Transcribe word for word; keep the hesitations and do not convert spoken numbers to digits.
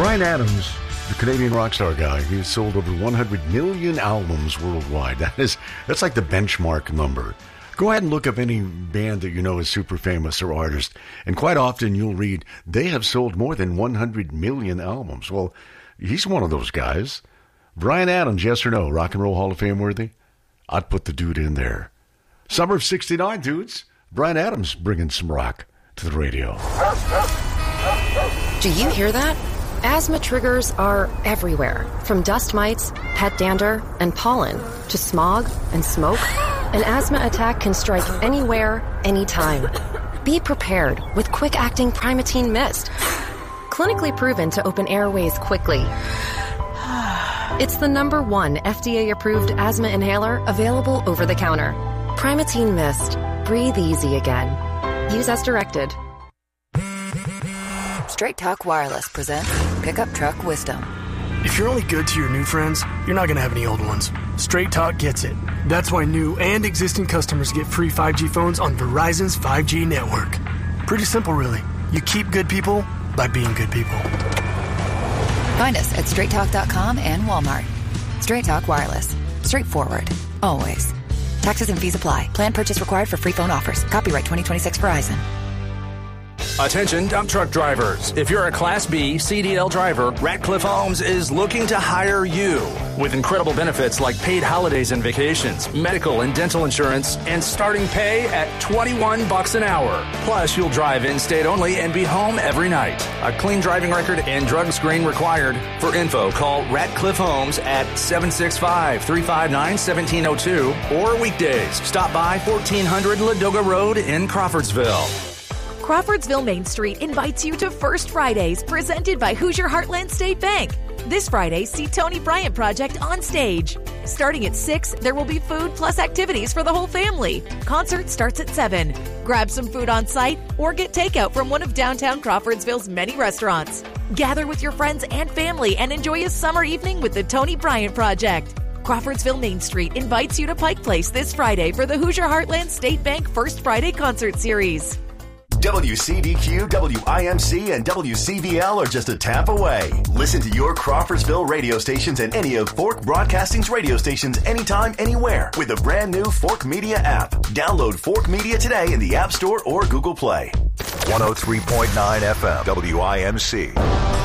Bryan Adams, the Canadian rock star guy, he's sold over one hundred million albums worldwide. That is, that's like the benchmark number. Go ahead and look up any band that you know is super famous or artist, and quite often you'll read they have sold more than one hundred million albums. Well, he's one of those guys. Bryan Adams, yes or no? Rock and Roll Hall of Fame worthy? I'd put the dude in there. Summer of sixty-nine, dudes. Bryan Adams bringing some rock to the radio. Do you hear that? Asthma triggers are everywhere, from dust mites, pet dander, and pollen, to smog and smoke. An asthma attack can strike anywhere, anytime. Be prepared with quick-acting Primatene Mist. Clinically proven to open airways quickly. It's the number one F D A-approved asthma inhaler available over the counter. Primatene Mist. Breathe easy again. Use as directed. Straight Talk Wireless presents Pickup Truck Wisdom. If you're only good to your new friends, you're not going to have any old ones. Straight Talk gets it. That's why new and existing customers get free five G phones on Verizon's five G network. Pretty simple, really. You keep good people by being good people. Find us at straight talk dot com and Walmart. Straight Talk Wireless. Straightforward. Always. Taxes and fees apply. Plan purchase required for free phone offers. Copyright twenty twenty-six Verizon. Attention dump truck drivers. If you're a Class B C D L driver, Ratcliffe Homes is looking to hire you. With incredible benefits like paid holidays and vacations, medical and dental insurance, and starting pay at twenty-one bucks an hour. Plus, you'll drive in-state only and be home every night. A clean driving record and drug screen required. For info, call Ratcliffe Homes at seven six five, three five nine, one seven zero two or weekdays. Stop by fourteen hundred Ladoga Road in Crawfordsville. Crawfordsville Main Street invites you to First Fridays, presented by Hoosier Heartland State Bank. This Friday, see Tony Bryant Project on stage. Starting at six, there will be food plus activities for the whole family. Concert starts at seven. Grab some food on site or get takeout from one of downtown Crawfordsville's many restaurants. Gather with your friends and family and enjoy a summer evening with the Tony Bryant Project. Crawfordsville Main Street invites you to Pike Place this Friday for the Hoosier Heartland State Bank First Friday Concert Series. W C D Q, W I M C, and W C V L are just a tap away. Listen to your Crawfordsville radio stations and any of Fork Broadcasting's radio stations anytime, anywhere with the brand new Fork Media app. Download Fork Media today in the App Store or Google Play. one oh three point nine F M, W I M C.